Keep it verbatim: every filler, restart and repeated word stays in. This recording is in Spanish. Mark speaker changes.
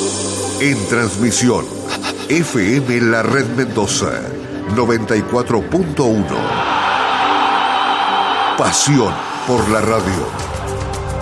Speaker 1: En transmisión, F M La Red Mendoza, noventa y cuatro punto uno. Pasión por la radio.